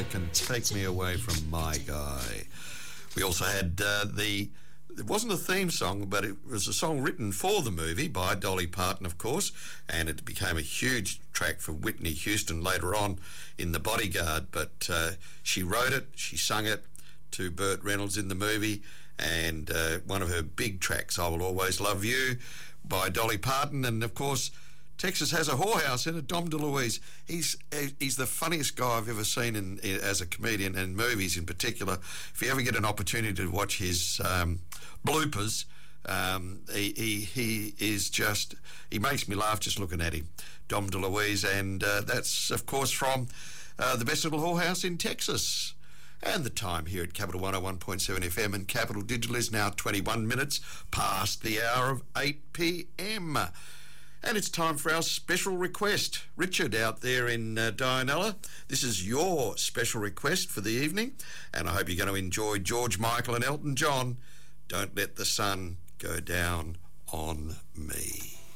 Can Take Me Away From My Guy. We also had it wasn't a theme song, but it was a song written for the movie by Dolly Parton, of course, and it became a huge track for Whitney Houston later on in The Bodyguard, but she wrote it, she sung it to Burt Reynolds in the movie, and one of her big tracks, I Will Always Love You, by Dolly Parton. And of course, Texas has a whorehouse in it, Dom DeLuise. He's the funniest guy I've ever seen as a comedian, and movies in particular. If you ever get an opportunity to watch his bloopers, he is just, he makes me laugh just looking at him, Dom DeLuise. And that's, of course, from the best little whorehouse in Texas. And the time here at Capital 101.7 FM and Capital Digital is now 21 minutes past the hour of 8 p.m. And it's time for our special request. Richard out there in Dianella, this is your special request for the evening, and I hope you're going to enjoy George Michael and Elton John, Don't Let the Sun Go Down on Me.